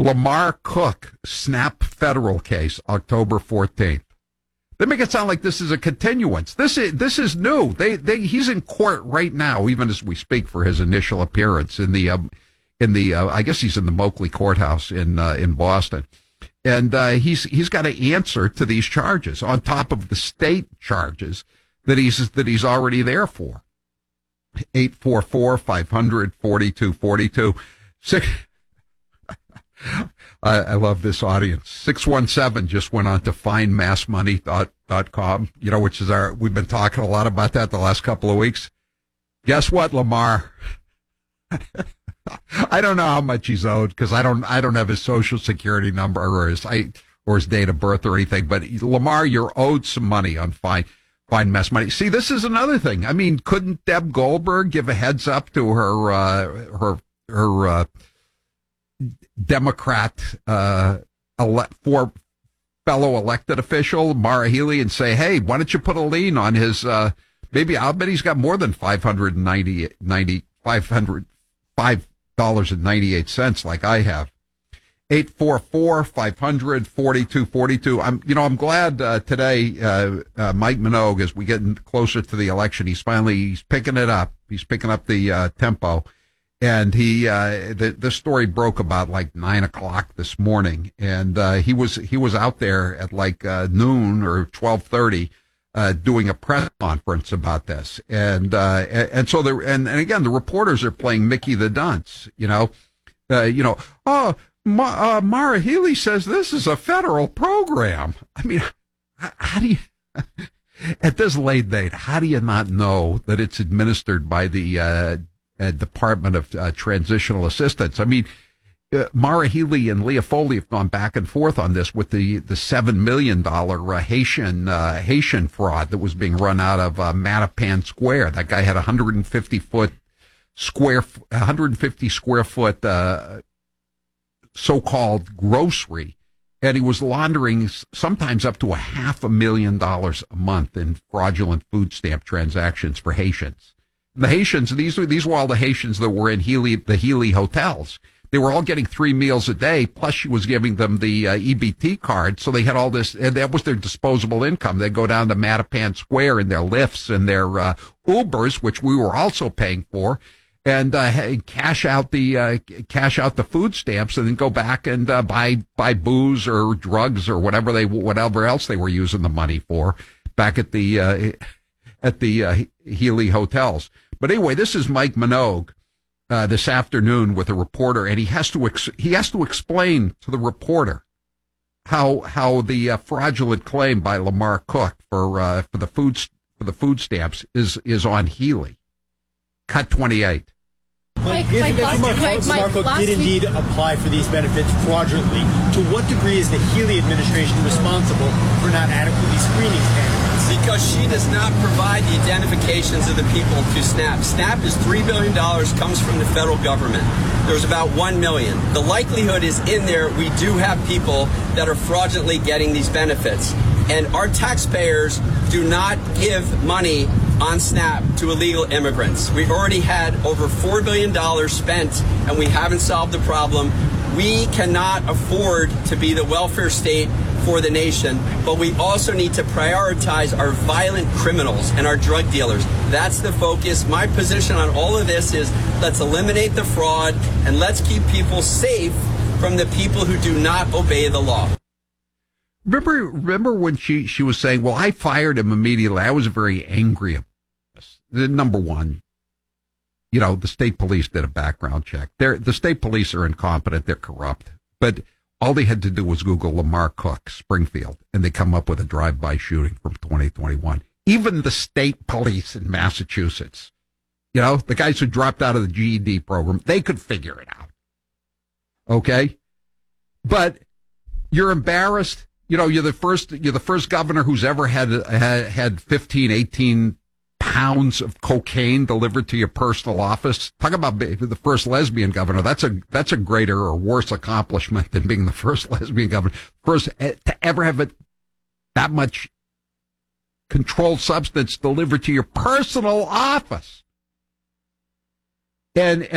Lamar Cook, Snap federal case, October 14th. They make it sound like this is a continuance. This is new. He's in court right now, even as we speak, for his initial appearance in the I guess he's in the Moakley courthouse in Boston, and he's got to answer to these charges on top of the state charges that he's already there for. 844-500-4242. I love this audience. 617 just went on to findmassmoney.com, which is we've been talking a lot about that the last couple of weeks. Guess what, Lamar? I don't know how much he's owed because I don't have his social security number or his date of birth or anything. But Lamar, you're owed some money on Find Mass Money. See, this is another thing. I mean, couldn't Deb Goldberg give a heads up to her Democrat fellow elected official Maura Healey and say, hey, why don't you put a lien on his maybe I'll bet he's got more than $598 like I have. 844-500-4242. I'm glad today Mike Minogue, as we get closer to the election, he's picking it up. He's picking up the tempo. And the story broke about like 9:00 this morning, and he was out there at like noon or 12:30 doing a press conference about this, and so again the reporters are playing Mickey the Dunce, Maura Healey says this is a federal program. I mean, how do you at this late date? How do you not know that it's administered by the Department of Transitional Assistance? I mean, Maura Healey and Leah Foley have gone back and forth on this with the $7 million Haitian fraud that was being run out of Mattapan Square. That guy had 150 square foot so-called grocery, and he was laundering sometimes up to $500,000 a month in fraudulent food stamp transactions for Haitians. The Haitians, these were all the Haitians that were in the Healy hotels. They were all getting 3 meals a day, plus she was giving them the EBT card, so they had all this, and that was their disposable income. They'd go down to Mattapan Square in their Lyfts and their Ubers, which we were also paying for, and cash out the food stamps, and then go back and buy booze or drugs or whatever else they were using the money for back at the Healy hotels. But anyway, this is Mike Minogue this afternoon with a reporter, and he has to explain to the reporter how the fraudulent claim by Lamar Cook for the food stamps is on Healy. Cut 28. If Lamar Cook did indeed apply for these benefits fraudulently, to what degree is the Healy administration responsible for not adequately screening candidates? Because she does not provide the identifications of the people to SNAP. SNAP is $3 billion, comes from the federal government. There's about 1 million. The likelihood is in there we do have people that are fraudulently getting these benefits. And our taxpayers do not give money on SNAP to illegal immigrants. We've already had over $4 billion spent, and we haven't solved the problem. We cannot afford to be the welfare state for the nation, but we also need to prioritize our violent criminals and our drug dealers. That's the focus. My position on all of this is let's eliminate the fraud and let's keep people safe from the people who do not obey the law. Remember when she was saying, well, I fired him immediately. I was very angry about this. Number one, the state police did a background check. The state police are incompetent. They're corrupt. But all they had to do was Google Lamar Cook, Springfield, and they come up with a drive-by shooting from 2021. Even the state police in Massachusetts, the guys who dropped out of the GED program, they could figure it out. Okay? But you're embarrassed. You're the first governor who's ever had 15, 18 pounds of cocaine delivered to your personal office. Talk about the first lesbian governor. That's a greater or worse accomplishment than being the first lesbian governor. First to ever have that much controlled substance delivered to your personal office. And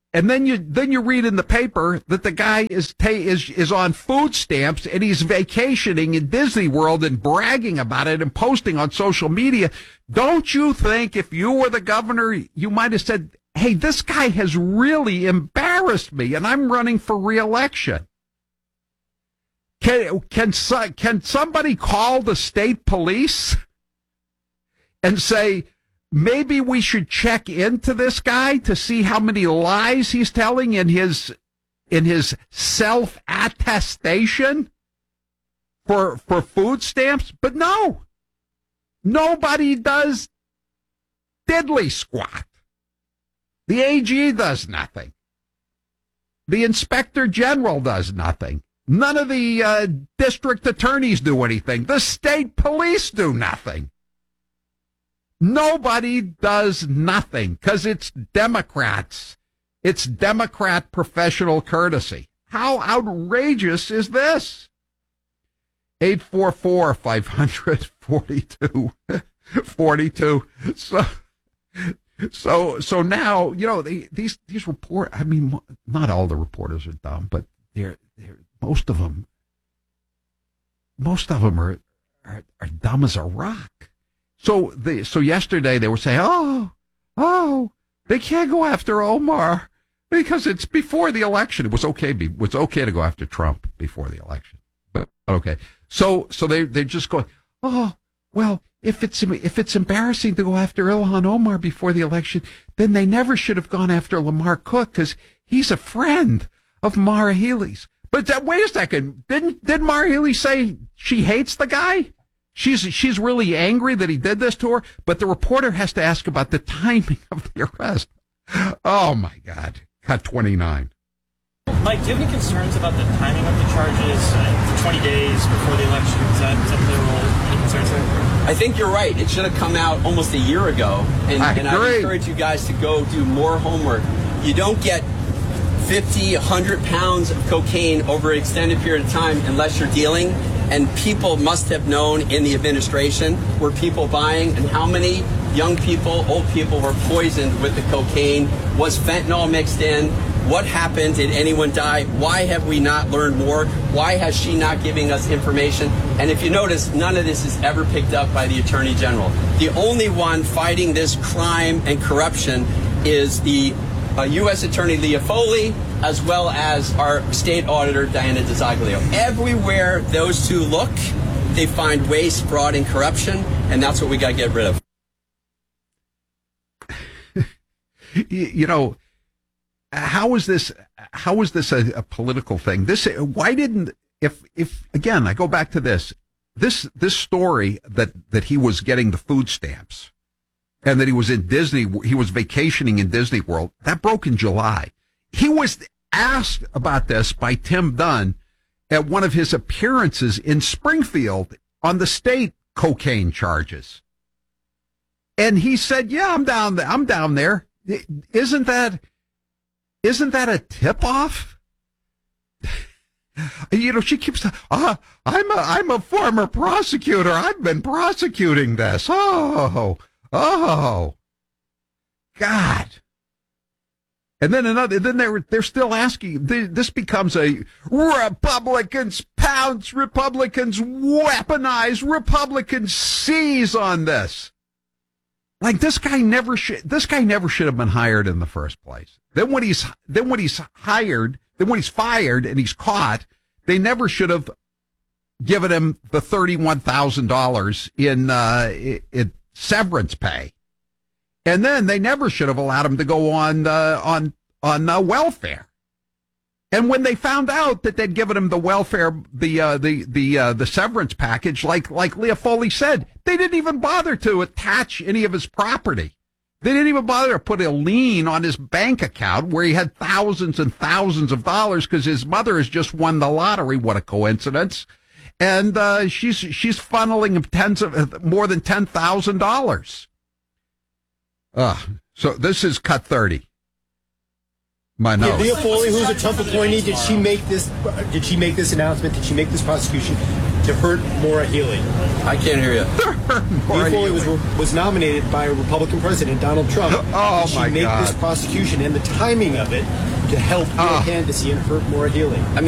And then you read in the paper that the guy is on food stamps and he's vacationing in Disney World and bragging about it and posting on social media. Don't you think if you were the governor, you might have said, hey, this guy has really embarrassed me and I'm running for re-election? Can somebody call the state police and say, maybe we should check into this guy to see how many lies he's telling in his self-attestation for food stamps? But no, nobody does diddly squat. The AG does nothing. The Inspector General does nothing. None of the district attorneys do anything. The state police do nothing. Nobody does nothing because it's Democrats. It's Democrat professional courtesy. How outrageous is this? 844-500-4242. So now, these report, I mean, not all the reporters are dumb, but most of them are dumb as a rock. So yesterday they were saying, oh, they can't go after Omar because it's before the election. It was okay to go after Trump before the election, but okay. So they're just going, oh, well, if it's embarrassing to go after Ilhan Omar before the election, then they never should have gone after Lamar Cook because he's a friend of Maura Healey's. But wait a second, did Maura Healey say she hates the guy? She's really angry that he did this to her, but the reporter has to ask about the timing of the arrest. Oh, my God. Cut 29. Mike, do you have any concerns about the timing of the charges for 20 days before the election? Is that play a role? Any concerns there? I think you're right. It should have come out almost a year ago. And I encourage you guys to go do more homework. You don't get 50, 100 pounds of cocaine over an extended period of time unless you're dealing. And people must have known in the administration were people buying and how many young people, old people were poisoned with the cocaine. Was fentanyl mixed in? What happened? Did anyone die? Why have we not learned more? Why has she not giving us information? And if you notice, none of this is ever picked up by the Attorney General. The only one fighting this crime and corruption is the U.S. Attorney Leah Foley, as well as our state auditor, Diana DiZoglio. Everywhere those two look, they find waste, fraud, and corruption, and that's what we got to get rid of. How is this a political thing? If again, I go back to this story that he was getting the food stamps and that he was vacationing in Disney World, that broke in July. He was asked about this by Tim Dunn at one of his appearances in Springfield on the state cocaine charges. And he said, yeah, I'm down there. Isn't that a tip-off? She keeps, I'm a former prosecutor. I've been prosecuting this. Oh, God. And then they're still asking, this becomes a Republicans pounce, Republicans weaponize, Republicans seize on this. Like this guy never should have been hired in the first place. Then when he's fired and he's caught, they never should have given him the $31,000 in severance pay. And then they never should have allowed him to go on welfare. And when they found out that they'd given him the welfare, the severance package, like Leah Foley said, they didn't even bother to attach any of his property. They didn't even bother to put a lien on his bank account where he had thousands and thousands of dollars because his mother has just won the lottery. What a coincidence! And she's funneling him more than $10,000. So this is cut 30. My nose. Leah Foley, who's a Trump appointee, did she make this announcement? Did she make this prosecution to hurt Maura Healey. I can't hear you. Leigh Foley was nominated by Republican President Donald Trump. Oh, she my made God. this prosecution and the timing of it to help her candidacy and hurt Maura Healey.